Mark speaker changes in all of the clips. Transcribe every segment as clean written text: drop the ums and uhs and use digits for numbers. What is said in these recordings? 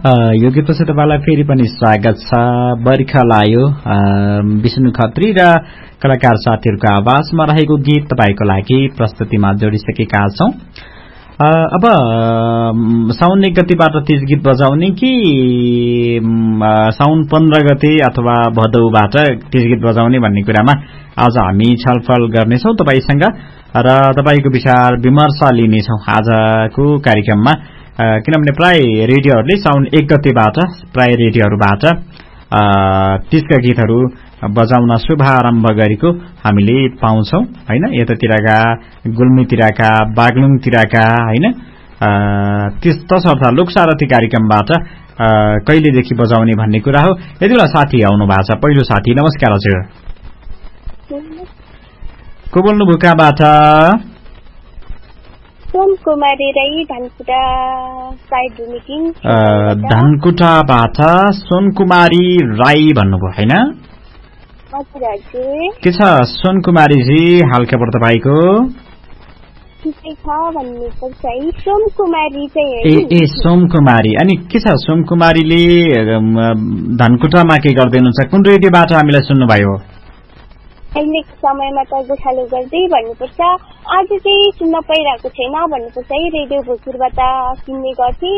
Speaker 1: यो गीतपछि तपाईलाई फेरि पनि स्वागत छ। बर्खा लायो विष्णु खत्री र कलाकार साथीहरूको आवाजमा रहेको गीत तपाईको लागि प्रस्तुतिमा जोडिसकेका छौं। अब साउन 1 गतेबाट तीज गीत बजाउने कि साउन 15 गते अथवा भदौबाट तीज गीत बजाउने भन्ने कुरामा आज हामी छलफल गर्नेछौं तपाईसँग र तपाईको विचार विमर्श लिनेछौं आजको कार्यक्रममा। किनभने प्राय रेडियोहरूले साउन 1 गतेबाट प्राय रेडियोहरूबाट तीजका गीतहरू बजाउन शुभारम्भ गरेको हामीले पाउँछौं हैन। यतातिरका गुल्मीतिरका बागलुङतिरका हैन तसर्थ लोकसारथी कार्यक्रमबाट कहिलेदेखि बजाउने भन्ने कुरा हो। यति बेला साथी आउनु भएको छ। पहिलो साथी नमस्कार हजुर। को बोल्नु भयो कहाँबाट?
Speaker 2: सोनकुमारी राई धनकुटा साइड रुमिकिङ।
Speaker 1: धनकुटाबाट सोनकुमारी राई भन्नुभयो हैन?
Speaker 2: हजुर हजुर।
Speaker 1: के छ सोनकुमारीजी हालखबर तपाईको?
Speaker 2: ठिकै छ भन्नुपर्छ है। सोमकुमारी चाहिँ
Speaker 1: ए सोमकुमारी। अनि के छ सोमकुमारीले धनकुटामा के गर्दै हुनुहुन्छ? कुन रेडियोबाट हामीलाई सुन्नुभयो?
Speaker 2: अहिलेको समयमा त गोठालो गर्दै भन्नुपर्छ। आज चाहिँ सुन्न पाइरहेको छैन भन्नुपर्छ है। रेडियो भोजपुरबाट सुन्ने गर्थे।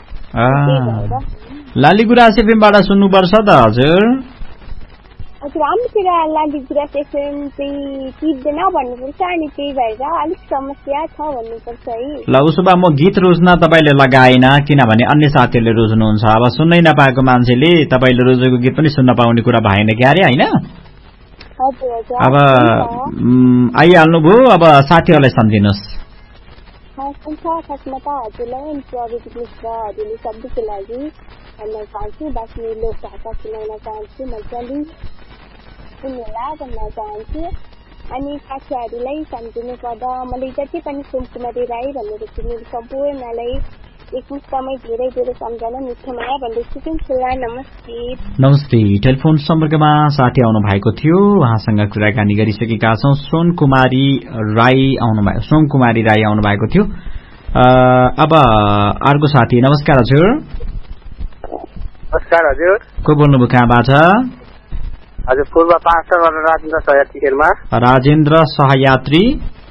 Speaker 1: लालीगुराँस एफएमबाट सुन्नुपर्छ त हजुर।
Speaker 2: हजुर हाम्रोतिर लालीगुराँस एफएम चाहिँ टिप्दैन भन्नुपर्छ। अनि त्यही भएर अलिक समस्या छ भन्नुपर्छ है।
Speaker 1: ल उसो भए म गीत रोज्न तपाईले लगाएन किनभने अन्य साथीहरूले रोज्नुहुन्छ। अब सुन्नै नपाएको मान्छेले तपाईले रोजेको गीत पनि सुन्न पाउने कुरा भएन क्यारे हैन? अब आइहाल्नुभयो। अब साथीहरूलाई सम्झिनुहोस्।
Speaker 2: हजुरलाई प्रविधिक मित्रहरूले सबैको लागि भन्न चाहन्छु। बाँच्ने लोक भाषा सुनाउन चाहन्छु। मजाले सुन्नुहोला भन्न चाहन्छु। अनि साथीहरूलाई सम्झिनु पर्दा मैले जति पनि सोमकुमारी राई भनेर चिनेको सम्पूर्णलाई एकमुष्टमै धेरै धेरै सम्झना मिठो माया भन्दैछु। नमस्ते।
Speaker 1: नमस्ते। टेलिफोन सम्पर्कमा साथी आउनु भएको थियो। उहाँसँग कुराकानी गरिसकेका छौं। सोमकुमारी राई आउनु भएको थियो। अब अर्को साथी नमस्कार हजुर।
Speaker 3: नमस्कार हजुर।
Speaker 1: को बोल्नुभयो कहाँबाट?
Speaker 3: हजुर पूर्व 5 राजेन्द्र सहयात्री शेर्मा।
Speaker 1: राजेन्द्र सहयात्री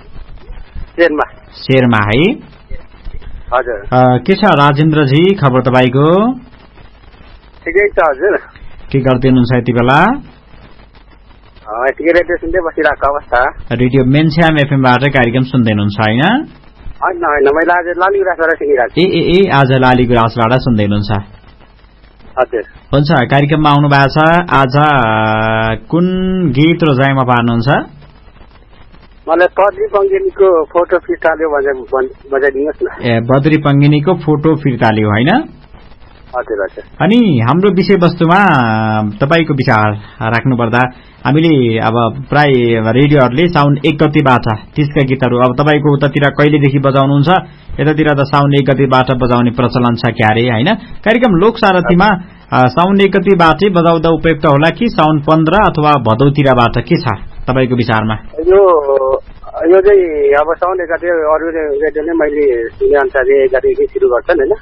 Speaker 1: शेर्मा है?
Speaker 3: हजुर।
Speaker 1: के छ राजेन्द्रजी खबर तपाईको?
Speaker 3: ठिकै छ हजुर।
Speaker 1: के गर्दै हुनुहुन्छ यति बेला?
Speaker 3: यतिकै रेडियो सुन्दै बसिरहेको अवस्था।
Speaker 1: रेडियो मेनछ्याम एफएमबाट कार्यक्रम सुन्दै हुनुहुन्छ हैन?
Speaker 3: हैन मैले आज लालीगुराँसबाट सुनिरहेको छु।
Speaker 1: ए आज लालीगुराँसबाट सुन्दै हुनुहुन्छ?
Speaker 3: हजुर।
Speaker 1: हुन्छ कार्यक्रममा आउनु भएको छ। आज कुन गीत रोजाइमा पार्नुहुन्छ?
Speaker 3: मलाई बद्री पङ्गिनीको फोटो फिर्ता ल्याऊ बजाइदिनुहोस् न।
Speaker 1: ए बद्री पङ्गिनीको फोटो फिर्ता ल्याऊ हैन?
Speaker 3: हजुर हजुर।
Speaker 1: अनि हाम्रो विषयवस्तुमा तपाईको विचार राख्नुपर्दा हामीले अब प्राय रेडियोहरूले साउन 1 गतेबाट तीजका गीतहरू अब तपाईको उतातिर कहिलेदेखि बजाउनुहुन्छ? यतातिर त साउन 1 गतेबाट बजाउने प्रचलन छ क्यारे हैन? कार्यक्रम लोकसारथीमा साउन 1 गतेबाटै बजाउँदा उपयुक्त होला कि साउन 15 अथवा भदौतिरबाट? के छ तपाईको विचारमा?
Speaker 3: यो चाहिँ अब साउन 1 गते अरू रेडियोले मैले सुने अनुसार 1 गतेदेखि सुरु गर्छन् हैन?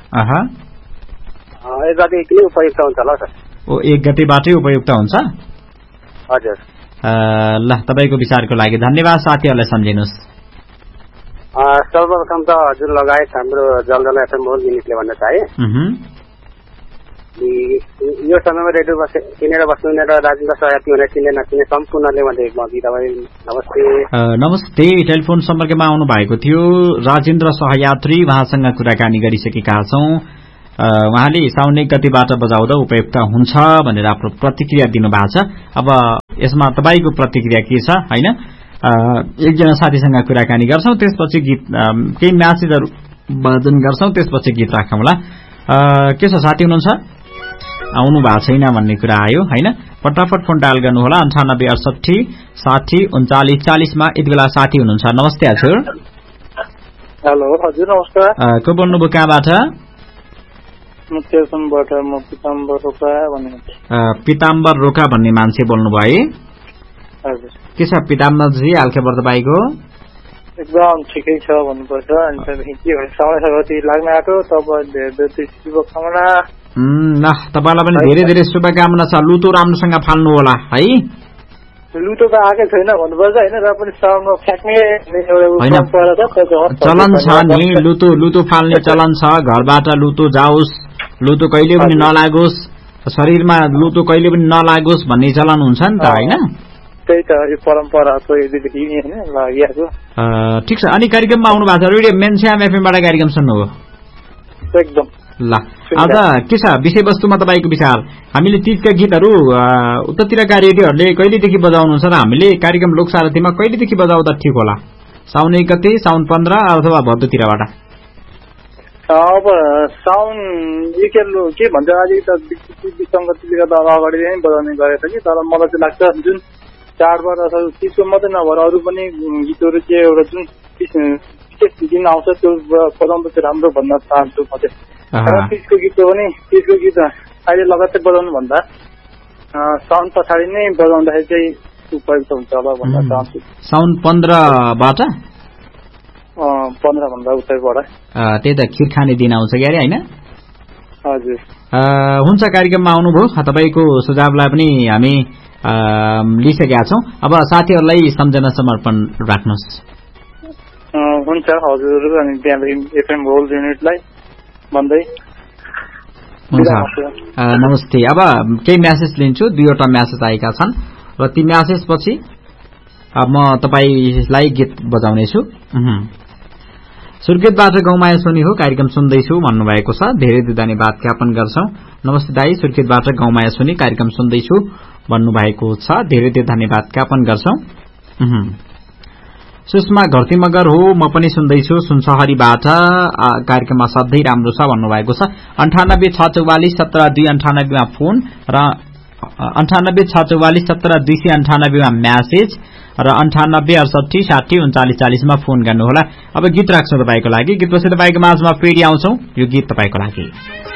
Speaker 3: 1 गतेदेखि नै उपयुक्त हुन्छ होला सर।
Speaker 1: 1 गतेबाटै उपयुक्त हुन्छ?
Speaker 3: हजुर।
Speaker 1: ल तपाईको विचारको लागि धन्यवाद। साथीहरूलाई सम्झिनुहोस्।
Speaker 3: सर्वप्रथम त हजुर लगायत हाम्रो जलजला एफएम मोहन मिनिटले भन्न चाहे यो समयमा रेडियो किनेर बस्नुहुने र राजेन्द्र सहयात्री भनेर चिने नचिने सम्पूर्णले नमस्ते।
Speaker 1: नमस्ते। टेलिफोन सम्पर्कमा आउनु भएको थियो राजेन्द्र सहयात्री। उहाँसँग कुराकानी गरिसकेका छौं। उहाँले साउन 1 गतेबाट बजाउँदा उपयुक्त हुन्छ भनेर आफ्नो प्रतिक्रिया दिनुभएको छ। अब यसमा तपाईको प्रतिक्रिया के छ हैन? एकजना साथीसँग कुराकानी गर्छौं, त्यसपछि गीत केही म्यासेजहरू वादन गर्छौं, त्यसपछि गीत राखौँला। के छ साथी हुनुहुन्छ? आउनु भएको छैन भन्ने कुरा आयो हैन? फटाफट फोन डायल गर्नुहोला 98 68 60 39 40 मा। यति बेला साथी हुनुहुन्छ। नमस्ते हजुर।
Speaker 3: हेलो हजुर नमस्कार।
Speaker 1: को बोल्नुभयो कहाँबाट?
Speaker 3: म तेलसम्मबाट
Speaker 1: पिताम्बर रोका भन्ने मान्छे बोल्नुभयो है?
Speaker 3: हजुर।
Speaker 1: के छ पिताम्बरजी हालखबर तपाईको?
Speaker 3: एकदम ठिकै छ भन्नुपर्छ। अनि त्यहाँदेखि के भन्छ समय सगति लाग्न आएको तपाईँ धेरै शुभकामना।
Speaker 1: ल तपाईँलाई पनि धेरै धेरै शुभकामना छ। लुतो राम्रोसँग फाल्नु होला है।
Speaker 3: लुतो त आएकै छैन भन्नुपर्छ होइन, र पनि साउन्डमा फ्याक्ने
Speaker 1: चलन छ नि। लुतो फाल्ने चलन छ। घरबाट लुतो जाओस्, लुतो कहिले पनि नलागोस्, शरीरमा लुतो कहिले पनि नलागोस् भन्ने चलन हुन्छ नि त होइन।
Speaker 3: त्यही त यो परम्पराको यदिदेखि होइन लागिएको।
Speaker 1: ठिक छ। अनि कार्यक्रममा आउनु भएको छ, रेडियो मेनस्याम एफएमबाट कार्यक्रम सुन्नुभयो
Speaker 3: एकदम।
Speaker 1: ल आज के छ विषयवस्तुमा तपाईँको विचार? हामीले तीजका गीतहरू उतातिरका रेडियोहरूले कहिलेदेखि बजाउनुहुन्छ र हामीले कार्यक्रम लोकसारथीमा कहिलेदेखि बजाउँदा ठिक होला? साउन 1 गते, साउन 15 अथवा भदौतिरबाट?
Speaker 3: अब साउन के भन्छ अलिक त विसङ्गतिले गर्दा अगाडि नै बजाउने गरेको छ कि, तर मलाई चाहिँ लाग्छ जुन चाडबाड अथवा तीजको मात्रै नभएर अरू पनि गीतहरू चाहिँ एउटा जुन विशेष दिन आउँछ त्यो बजाउँदा चाहिँ राम्रो भन्न चाहन्छु म चाहिँ। तीजको गीत पनि तीजको गीत अहिले लगातार बजाउनु भन्दा साउन पछाडि नै बजाउँदाखेरि चाहिँ उपयुक्त हुन्छ होला भन्न चाहन्छु।
Speaker 1: साउन 15बाट
Speaker 3: 15 भन्दा उतैबाट
Speaker 1: त्यही त खिर खाने दिन आउँछ क्यारे होइन?
Speaker 3: हजुर
Speaker 1: हुन्छ। कार्यक्रममा आउनुभयो, तपाईँको सुझावलाई पनि हामी लिइसकेका छौँ। अब साथीहरूलाई सम्झना समर्पण राख्नुहोस्।
Speaker 3: हुन्छ हजुर। अनि त्यहाँदेखि एफएम होल युनिटलाई भन्दै
Speaker 1: हुन्छ नमस्ते। अब केही म्यासेज लिन्छु, 2वटा म्यासेज आएका छन् र ती म्यासेज पछि म तपाईँलाई गीत बजाउनेछु। सुर्खेतबाट गाउँमाया सोनी हो, कार्यक्रम सुन्दैछु भन्नुभएको छ। धेरै धेरै धन्यवाद ज्ञापन गर्छौं। नमस्ते दाई, सुर्खेतबाट गाउँमाया सोनी कार्यक्रम सुन्दैछु भन्नुभएको छ। धेरै धेरै धन्यवाद ज्ञापन गर्छौं। सुषमा घरती मगर हो, म पनि सुन्दैछु सुनसहरीबाट, कार्यक्रममा सधैँ राम्रो छ भन्नुभएको छ। 9864470298 मा फोन र 9864470298 मा म्यासेज र 9868603940 मा फोन गर्नुहोला। अब गीत राख्छु तपाईको लागि। गीतपछि तपाईको माझमा फेरि आउँछौ। यो गीत तपाईको लागि।